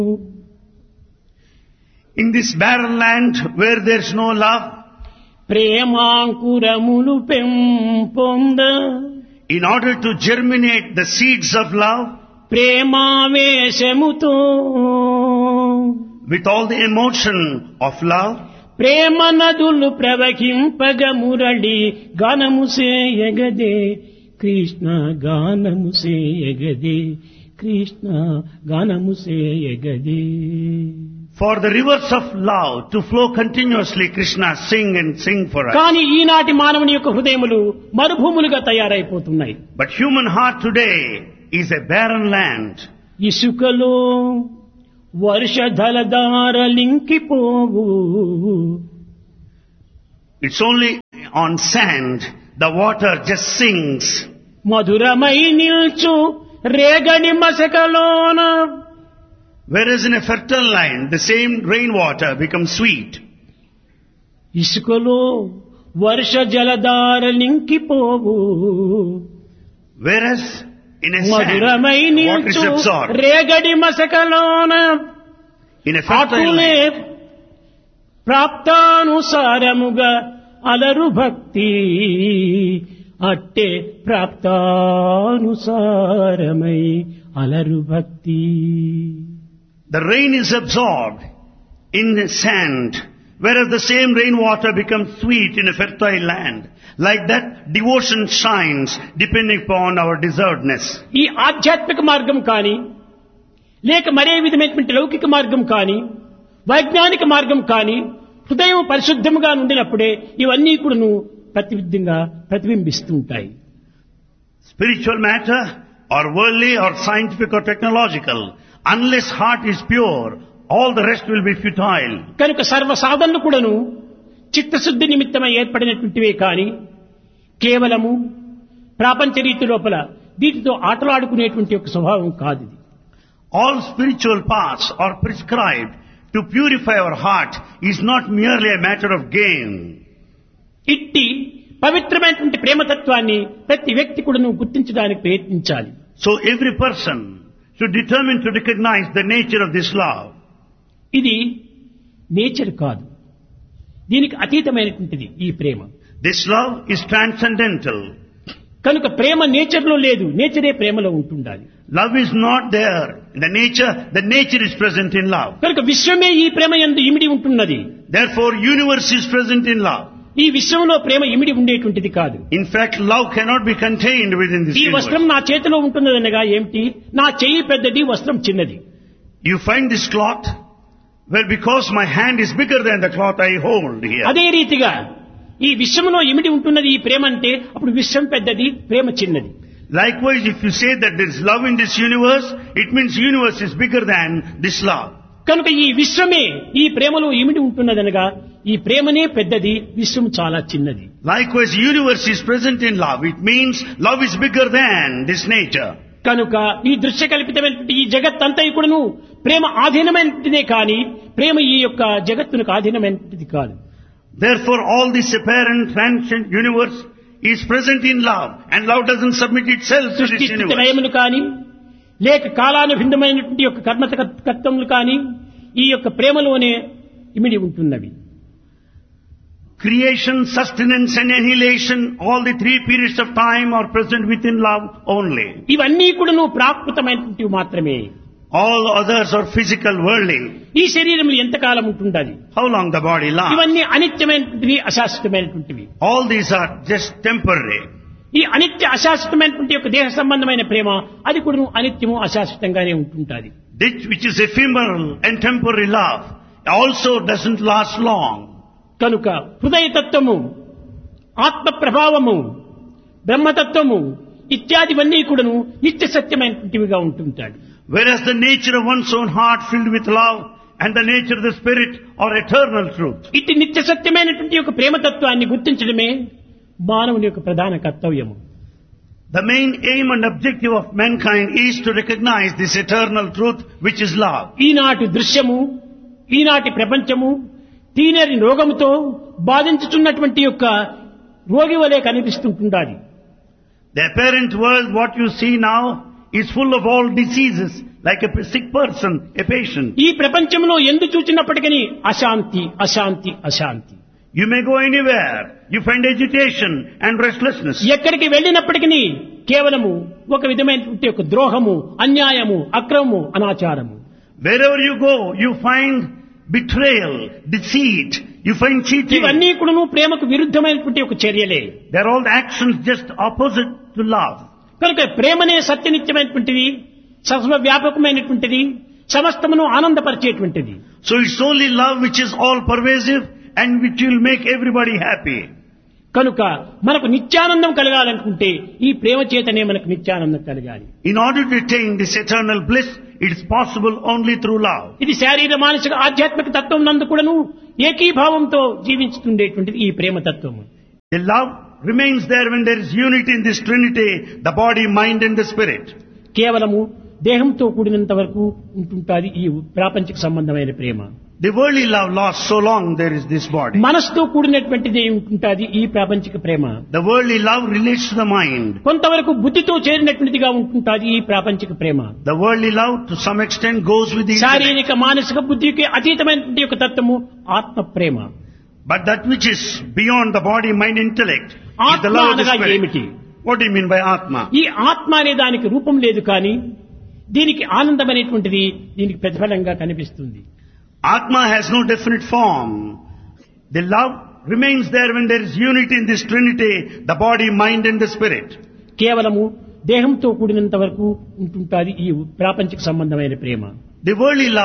In this barren land where there is no love, ప్రేమాంకురములు పెంపొంద in order to germinate the seeds of love, ప్రేమావేశముతో with all the emotion of love, ప్రేమ నదులు ప్రవహింపగ మురళి గానము సేయగదే కృష్ణ గానము సేయగదే కృష్ణ గానము సేయగదే. for the rivers of love to flow continuously, Krishna sing and sing for us. కానీ ఈనాటి మానవుని యొక్క హృదయములు మరుభూములుగా తయారైపోతున్నాయి. But human heart today is a barren land. ఇసుకలో వర్షధలధారలింకిపోవు It's only on sand the water just sings. మధురమై నిల్చు రేగడి మసకలోన Whereas in a fertile land, the same rainwater becomes sweet. ఇసుకలో వర్ష జలధారలింకిపోవు Whereas in a sand, మధురమై water is నిల్చు absorbed. రేగడి మసకలోన In a fertile అటులే land, ప్రాప్తానుసారముగా అలరు భక్తి అట్టే ప్రాప్తానుసారమై అలరు భక్తి. the rain is absorbed in the sand, whereas the same rainwater becomes sweet in a fertile land. Like that, devotion shines depending upon our deservedness. ఈ ఆధ్యాత్మిక మార్గం కానీ లేక మరే విధమైనటువంటి లౌకిక మార్గం కానీ వైజ్ఞానిక మార్గం కానీ హృదయం పరిశుద్ధముగా ఉండినప్పుడే ఇవన్నీ కూడాను ప్రతిబింబిస్తూ ఉంటాయి. Spiritual matter, or worldly, or scientific, or technological, unless heart is pure, all the rest will be futile. కనుక సర్వ సాధనలు కూడాను చిత్తశుద్ధి నిమిత్తమై ఏర్పడినటువంటివే కానీ కేవలము ప్రాపంచ రీతి లోపల వీటితో ఆటలాడుకునేటువంటి ఒక స్వభావం కాదు ఇది. All spiritual paths are prescribed to purify our heart is not merely a matter of gain. ఇట్టి పవిత్రమైనటువంటి ప్రేమతత్వాన్ని ప్రతి వ్యక్తి కూడాను గుర్తించడానికి ప్రయత్నించాలి. So every person should determine to recognize the nature of this love. ఇది నేచర్ కాదు, దీనికి అతీతమైనటువంటిది ఈ ప్రేమ. This love is transcendental. కనుక ప్రేమ నేచర్లో లేదు, నేచరే ప్రేమలో ఉంటుండాలి. Love is not there in the nature is present in love. కనుక విశ్వమే ఈ ప్రేమ యందు ఇమిడి ఉంటున్నది. Therefore universe is present in love. ఈ విశ్వంలో ప్రేమ ఇమిడి ఉండేటువంటిది కాదు. In fact, love cannot be contained within this ఈ వస్త్రం universe. నా చేతిలో ఉంటున్నదనగా ఏమిటి, నా చెయ్యి పెద్దది, వస్త్రం చిన్నది. You find this cloth, well, because my hand is bigger than the cloth I hold here. అదే రీతిగా ఈ విశ్వంలో ఇమిడి ఉంటున్నది ఈ ప్రేమ అంటే అప్పుడు విశ్వం పెద్దది, ప్రేమ చిన్నది. Likewise, if you say that there is love in this universe, it means universe is bigger than this love. కనుక ఈ విశ్వమే ఈ ప్రేమలో ఇమిడి ఉంటున్నదనగా ఈ ప్రేమనే పెద్దది, విశ్వం చాలా చిన్నది. Likewise, universe is present in love. It means love is bigger than this nature. కనుక ఈ దృశ్య కల్పితమైనటువంటి ఈ జగత్తంతా కూడాను ప్రేమ ఆధీనమైనదే కానీ ప్రేమ ఈ యొక్క జగత్తునికి ఆధీనమైనది కాదు. Therefore, all this apparent transient universe is present in love, and love doesn't submit itself to సృష్టి this స్థితి universe. లయములు కానీ లేక కాలానుభిన్నమైనటువంటి యొక్క కర్మతత్వములు కానీ ఈ యొక్క ప్రేమలోనే ఇమిడి ఉంటున్నవి. Creation, sustenance and annihilation, all the three periods of time are present within love only. ఇవన్నీ కూడా నువ్వు ప్రాకృతమైనటువంటివి మాత్రమే. All others are physical, worldly. ఈ శరీరం ఎంతకాలం ఉంటుండాలి? How long the body lasts? ఇవన్నీ అనిత్యమైనటువంటివి, అశాశ్వతమైనటువంటివి. All these are just temporary. ఈ అనిత్య అశాశ్వతమైనటువంటి యొక్క దేహ సంబంధమైన ప్రేమ అది కూడా నువ్వు అనిత్యము అశాశ్వతంగానే ఉంటుంటాది. This which is ephemeral and temporary love also doesn't last long. కనుక హృదయతత్వము, ఆత్మ ప్రభావము, బ్రహ్మతత్వము ఇత్యాదివన్నీ కూడాను నిత్య సత్యమైనటువంటివిగా ఉంటుంటాడు. Whereas the nature of one's own heart filled with love and the nature of the spirit are eternal truth. ఇట్టి నిత్య సత్యమైనటువంటి యొక్క ప్రేమతత్వాన్ని గుర్తించడమే మానవుని యొక్క ప్రధాన కర్తవ్యము. The main aim and objective of mankind is to recognize this eternal truth which is love. ఈనాటి దృశ్యము, ఈనాటి ప్రపంచము తీనరి రోగముతో బాధించుతున్నటువంటి యొక్క రోగి వలె కనిపిస్తుంటుండాలి. The apparent world, what you see now, is full of all diseases like a sick person, a patient. ఈ ప్రపంచంలో ఎందు చూచినప్పటికీ అశాంతి అశాంతి అశాంతి. You may go anywhere, you find agitation and restlessness. ఎక్కడికి వెళ్ళినప్పటికీ కేవలము ఒక విధమైనటువంటి ఒక ద్రోహము, అన్యాయము, అక్రమము, అనాచారము. Wherever you go, you find betrayal, deceit, you find cheating. ఇవన్నీ కూడాను ప్రేమకు విరుద్ధమైనటువంటి ఒక చర్యలే. They are all actions just opposite to love. కనుక ప్రేమనే సత్యనిత్యమైనటువంటిది, సర్వవ్యాపకమైనటువంటిది, సమస్తమును ఆనందపరిచేటువంటిది. So it's only love which is all pervasive and which will make everybody happy. కనుక మనకు నిత్యానందం కలగాలనుకుంటే ఈ ప్రేమ చేతనే మనకు నిత్యానందం కలగాలి. In order to attain this eternal bliss, it is possible only through love. ఇది శారీర మానసిక ఆధ్యాత్మిక తత్వం నందు కూడాను ఏకీభావంతో జీవించుతుండేటువంటిది ఈ ప్రేమ తత్వము. The love remains there when there is unity in this trinity, the body, mind and the spirit. కేవలము దేహంతో కూడినంత వరకు ఉంటుంటాది ఈ ప్రాపంచిక సంబంధమైన ప్రేమ. The worldly love lasts so long there is this body. మనసుతో కూడినటువంటిది ఉంటుంటాది ఈ ప్రాపంచిక ప్రేమ. The worldly love relates to the mind. కొంతవరకు బుద్ధితో చేరినటువంటిదిగా ఉంటుంటాది ఈ ప్రాపంచిక ప్రేమ. The worldly love to some extent goes with the intellect. శారీరక మానసిక బుద్ధికి అతీతమైనటువంటి ఒక తత్వము ఆత్మ ప్రేమ. But that which is beyond the body, mind, intellect is the ఆత్మ love of the అనగా spirit. ఏమిటి? What do you mean by Atma? ఈ ఆత్మ అనే దానికి రూపం లేదు కానీ దీనికి ఆనందం అనేటువంటిది దీనికి ప్రతిఫలంగా కనిపిస్తుంది. Atma has no definite form. The love remains there when there is unity in this trinity, the body, mind and the spirit. కేవలము దేహంతో కూడినంత వరకు ఉంటుంటాది ఈ ప్రాపంచిక సంబంధమైన ప్రేమ. The worldly love